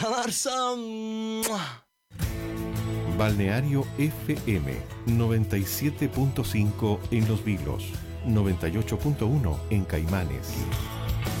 Galarza. Balneario FM 97.5 en Los Vilos, 98.1 en Caimanes.